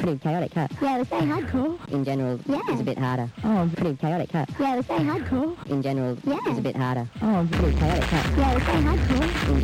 pretty chaotic, huh? Yeah, it was very hardcore. In general, Yeah. it's a bit harder. Oh, Pretty chaotic, huh? Yeah, it was very hardcore. In general, Yeah. it's a bit harder. oh, Pretty chaotic, huh? Yeah, it was very hardcore. In